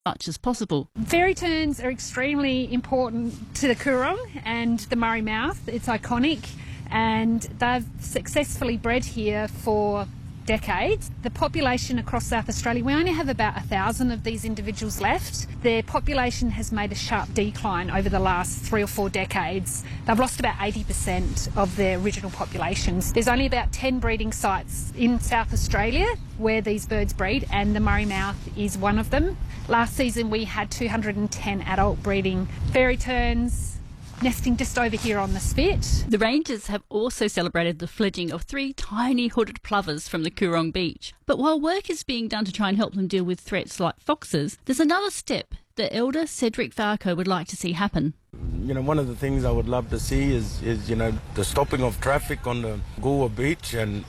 much as possible. Fairy terns are extremely important to the Coorong and the Murray Mouth. It's iconic, and they've successfully bred here for decades. The population across South Australia, we only have about 1,000 of these individuals left. Their population has made a sharp decline over the last 3 or 4 decades. They've lost about 80% of their original populations. There's only about 10 breeding sites in South Australia where these birds breed, and the Murray Mouth is one of them. Last season we had 210 adult breeding fairy terns nesting just over here on the spit. The rangers have also celebrated the fledging of 3 tiny hooded plovers from the Coorong beach. But while work is being done to try and help them deal with threats like foxes, there's another step that Elder Cedric Varco would like to see happen. You know, one of the things I would love to see is the stopping of traffic on the Goolwa beach, and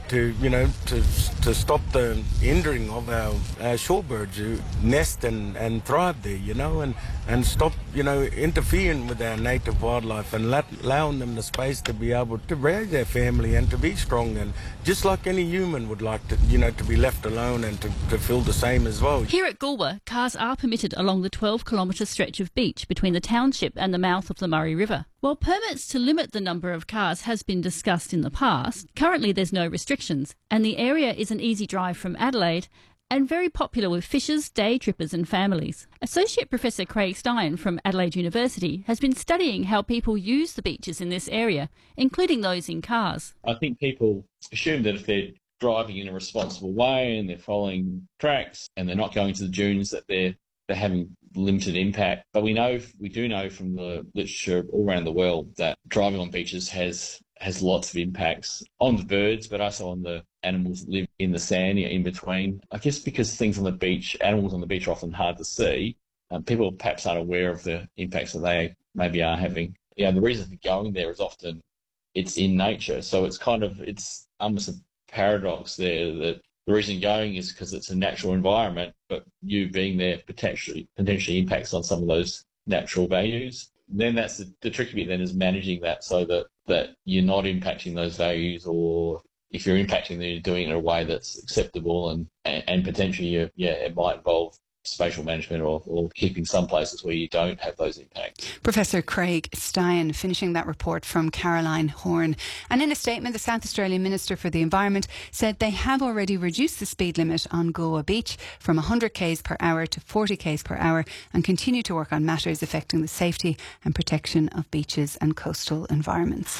to stop the hindering of our shorebirds who nest and thrive there, and stop, interfering with our native wildlife and allowing them the space to be able to raise their family and to be strong, and just like any human would like to, to be left alone and to feel the same as well. Here at Goolwa, cars are permitted along the 12-kilometre stretch of beach between the township and the mouth of the Murray River. While permits to limit the number of cars has been discussed in the past, currently there's no restrictions, and the area is an easy drive from Adelaide and very popular with fishers, day trippers and families. Associate Professor Craig Stein from Adelaide University has been studying how people use the beaches in this area, including those in cars. I think people assume that if they're driving in a responsible way and they're following tracks and they're not going to the dunes, that they're having limited impact. But we do know from the literature all around the world that driving on beaches has lots of impacts on the birds, but also on the animals that live in the sand, in between. I guess because animals on the beach are often hard to see, people perhaps aren't aware of the impacts that they maybe are having. Yeah, the reason for going there is often it's in nature. So it's almost a paradox there that the reason going is because it's a natural environment, but you being there potentially impacts on some of those natural values. Then that's the tricky bit then, is managing that so that you're not impacting those values, or if you're impacting them, you're doing it in a way that's acceptable, and potentially it might involve spatial management or keeping some places where you don't have those impacts. Professor Craig Stein finishing that report from Caroline Horn. And in a statement, the South Australian Minister for the Environment said they have already reduced the speed limit on Goolwa Beach from 100 k's per hour to 40 k's per hour, and continue to work on matters affecting the safety and protection of beaches and coastal environments.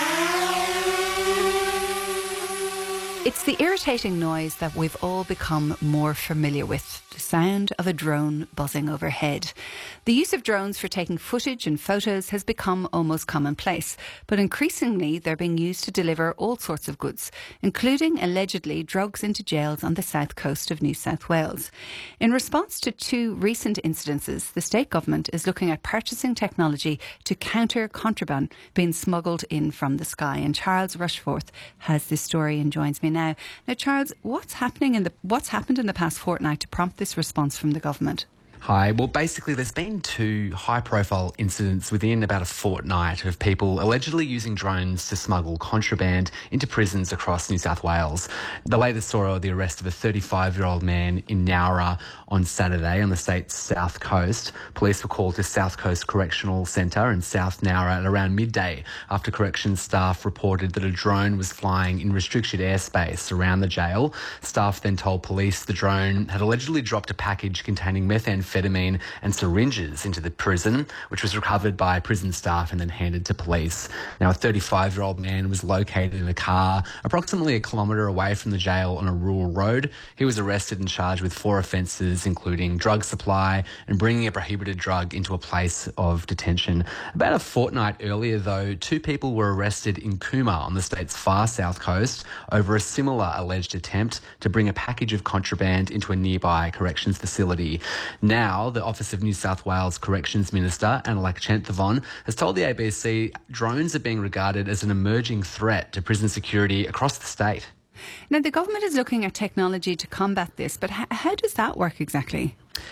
It's the irritating noise that we've all become more familiar with, the sound of a drone buzzing overhead. The use of drones for taking footage and photos has become almost commonplace, but increasingly they're being used to deliver all sorts of goods, including allegedly drugs into jails on the south coast of New South Wales. In response to 2 recent incidences, the state government is looking at purchasing technology to counter contraband being smuggled in from the sky. And Charles Rushforth has this story and joins me now. Now, Charles, what's happened in the past fortnight to prompt this response from the government? Hi. Well, basically, there's been 2 high-profile incidents within about a fortnight of people allegedly using drones to smuggle contraband into prisons across New South Wales. The latest saw the arrest of a 35-year-old man in Nowra on Saturday on the state's south coast. Police were called to South Coast Correctional Centre in South Nowra at around midday after corrections staff reported that a drone was flying in restricted airspace around the jail. Staff then told police the drone had allegedly dropped a package containing methamphetamine and syringes into the prison, which was recovered by prison staff and then handed to police. Now, a 35-year-old man was located in a car approximately a kilometre away from the jail on a rural road. He was arrested and charged with 4 offences, including drug supply and bringing a prohibited drug into a place of detention. About a fortnight earlier, though, 2 people were arrested in Cooma on the state's far south coast over a similar alleged attempt to bring a package of contraband into a nearby corrections facility. Now, the Office of New South Wales Corrections Minister, Annalak Chenthavon, has told the ABC drones are being regarded as an emerging threat to prison security across the state. Now, the government is looking at technology to combat this, but how does that work exactly?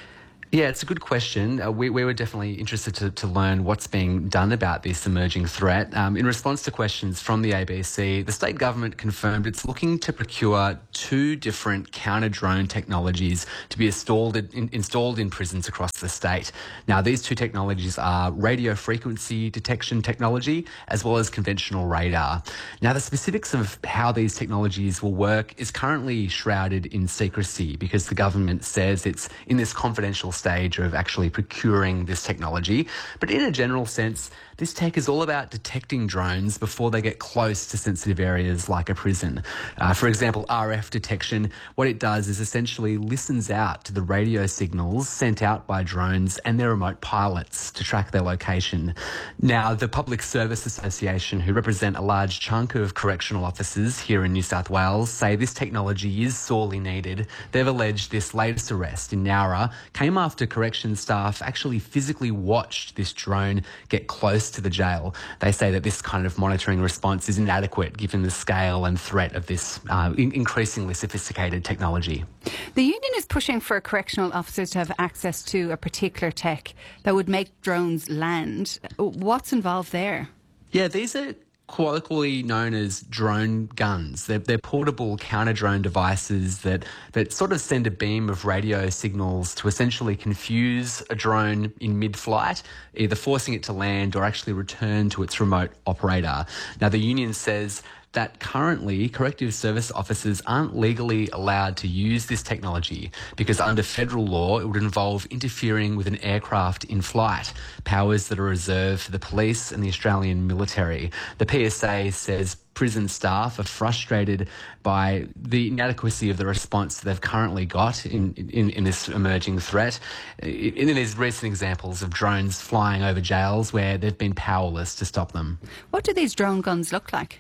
Yeah, it's a good question. We were definitely interested to learn what's being done about this emerging threat. In response to questions from the ABC, the state government confirmed it's looking to procure 2 different counter-drone technologies to be installed in prisons across the state. Now, these 2 technologies are radio frequency detection technology as well as conventional radar. Now, the specifics of how these technologies will work is currently shrouded in secrecy because the government says it's in this confidential stage of actually procuring this technology. But in a general sense, this tech is all about detecting drones before they get close to sensitive areas like a prison. For example, RF detection, what it does is essentially listens out to the radio signals sent out by drones and their remote pilots to track their location. Now, the Public Service Association, who represent a large chunk of correctional officers here in New South Wales, say this technology is sorely needed. They've alleged this latest arrest in Nowra came after corrections staff actually physically watched this drone get close to the jail. They say that this kind of monitoring response is inadequate given the scale and threat of this increasingly sophisticated technology. The union is pushing for correctional officers to have access to a particular tech that would make drones land. What's involved there? Yeah, these are colloquially known as drone guns. They're portable counter-drone devices that sort of send a beam of radio signals to essentially confuse a drone in mid-flight, either forcing it to land or actually return to its remote operator. Now, the union says that currently corrective service officers aren't legally allowed to use this technology because under federal law it would involve interfering with an aircraft in flight, powers that are reserved for the police and the Australian military. The PSA says prison staff are frustrated by the inadequacy of the response they've currently got in this emerging threat. There's recent examples of drones flying over jails where they've been powerless to stop them. What do these drone guns look like?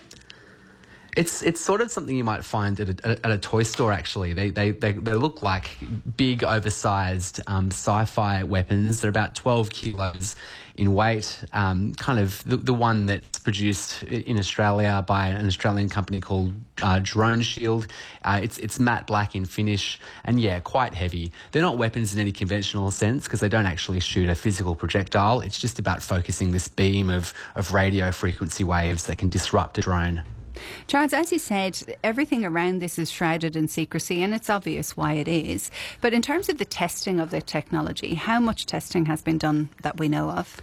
It's sort of something you might find at a toy store, actually. They look like big, oversized sci-fi weapons. They're about 12 kilos in weight, kind of the one that's produced in Australia by an Australian company called Drone Shield. It's matte black in finish and, yeah, quite heavy. They're not weapons in any conventional sense because they don't actually shoot a physical projectile. It's just about focusing this beam of radio frequency waves that can disrupt a drone. Charles, as you said, everything around this is shrouded in secrecy and it's obvious why it is. But in terms of the testing of the technology, how much testing has been done that we know of?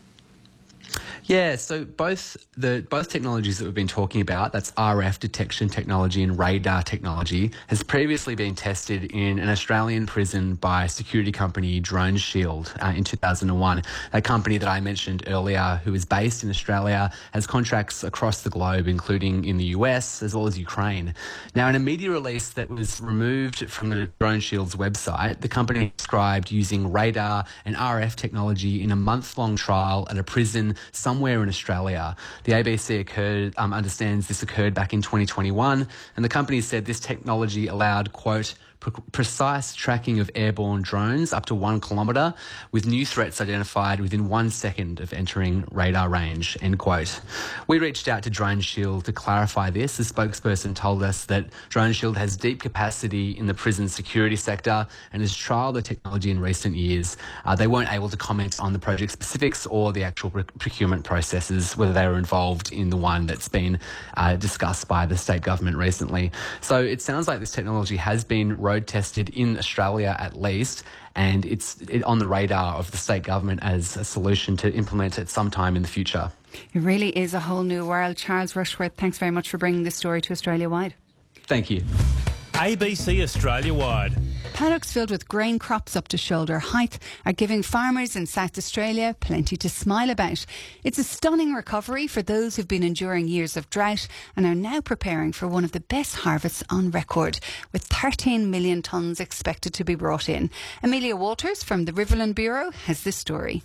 Yeah, so both technologies that we've been talking about, that's RF detection technology and radar technology, has previously been tested in an Australian prison by security company Drone Shield in 2001. That company that I mentioned earlier, who is based in Australia, has contracts across the globe, including in the US as well as Ukraine. Now, in a media release that was removed from the Drone Shield's website, the company described using radar and RF technology in a month-long trial at a prison somewhere in Australia. The ABC understands this occurred back in 2021, and the company said this technology allowed, quote, precise tracking of airborne drones up to 1 kilometre with new threats identified within 1 second of entering radar range, end quote. We reached out to Drone Shield to clarify this. The spokesperson told us that Drone Shield has deep capacity in the prison security sector and has trialled the technology in recent years. They weren't able to comment on the project specifics or the actual procurement processes, whether they were involved in the one that's been discussed by the state government recently. So it sounds like this technology has been road tested in Australia at least, and it's on the radar of the state government as a solution to implement it sometime in the future. It really is a whole new world. Charles Rushworth, thanks very much for bringing this story to Australia-wide. Thank you. ABC Australia-wide. Paddocks filled with grain crops up to shoulder height are giving farmers in South Australia plenty to smile about. It's a stunning recovery for those who've been enduring years of drought and are now preparing for one of the best harvests on record, with 13 million tonnes expected to be brought in. Amelia Walters from the Riverland Bureau has this story.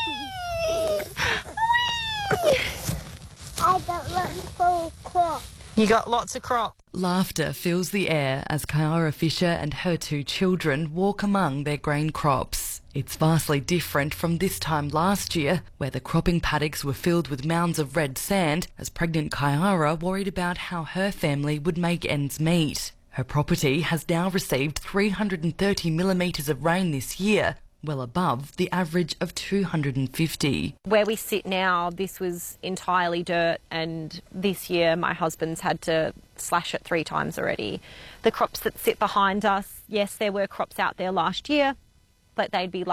I got lots of crop. You got lots of crop. Laughter fills the air as Kyara Fisher and her 2 children walk among their grain crops. It's vastly different from this time last year, where the cropping paddocks were filled with mounds of red sand as pregnant Kyara worried about how her family would make ends meet. Her property has now received 330 millimetres of rain this year, well above the average of 250. Where we sit now, this was entirely dirt, and this year my husband's had to slash it 3 times already. The crops that sit behind us, yes, there were crops out there last year, but they'd be